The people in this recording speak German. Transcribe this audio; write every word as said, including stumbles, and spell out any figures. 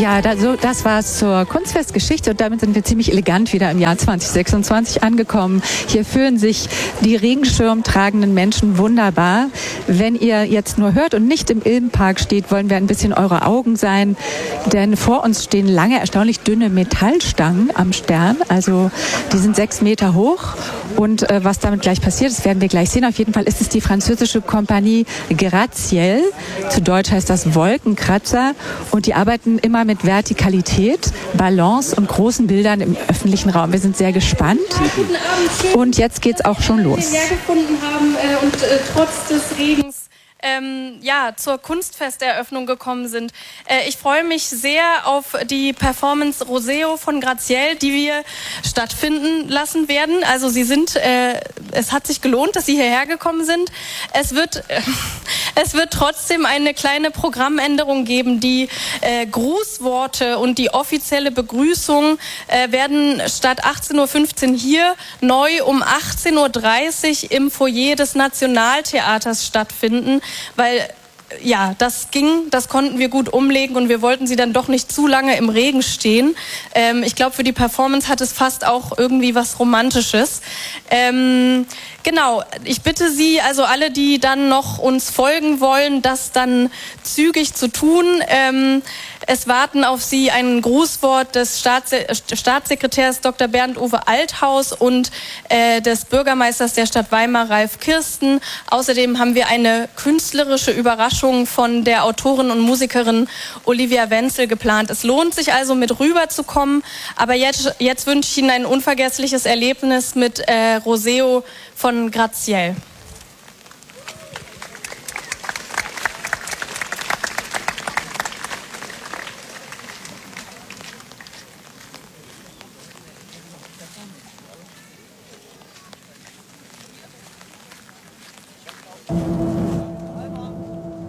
Ja, da, so, das war es zur Kunstfestgeschichte und damit sind wir ziemlich elegant wieder im Jahr zwanzig sechsundzwanzig angekommen. Hier fühlen sich die Regenschirm tragenden Menschen wunderbar. Wenn ihr jetzt nur hört und nicht im Ilmenpark steht, wollen wir ein bisschen eure Augen sein, denn vor uns stehen lange, erstaunlich dünne Metallstangen am Stern, also die sind sechs Meter hoch. Und äh, was damit gleich passiert, das werden wir gleich sehen. Auf jeden Fall ist es die französische Kompanie Gratte-Ciel. Zu Deutsch heißt das Wolkenkratzer. Und die arbeiten immer mit Vertikalität, Balance und großen Bildern im öffentlichen Raum. Wir sind sehr gespannt. Guten Abend. Schön, und jetzt geht's auch schon los. Dass wir hergefunden haben äh, und äh, trotz des Regens Ähm, ja, zur Kunstfesteröffnung gekommen sind. Äh, ich freue mich sehr auf die Performance Roseo von Gratte-Ciel, die wir stattfinden lassen werden. Also sie sind, äh, es hat sich gelohnt, dass sie hierher gekommen sind. Es wird, äh, es wird trotzdem eine kleine Programmänderung geben. Die äh, Grußworte und die offizielle Begrüßung äh, werden statt achtzehn Uhr fünfzehn hier neu um achtzehn Uhr dreißig im Foyer des Nationaltheaters stattfinden. Weil, ja, das ging, das konnten wir gut umlegen und wir wollten sie dann doch nicht zu lange im Regen stehen. Ähm, ich glaube, für die Performance hat es fast auch irgendwie was Romantisches. Ähm, genau, ich bitte Sie, also alle, die dann noch uns folgen wollen, das dann zügig zu tun. Ähm, Es warten auf Sie ein Grußwort des Staatse- Staatssekretärs Doktor Bernd-Uwe Althaus und äh, des Bürgermeisters der Stadt Weimar, Ralf Kirsten. Außerdem haben wir eine künstlerische Überraschung von der Autorin und Musikerin Olivia Wenzel geplant. Es lohnt sich also, mit rüberzukommen. Aber jetzt, jetzt wünsche ich Ihnen ein unvergessliches Erlebnis mit äh, Roseo von Gratte-Ciel.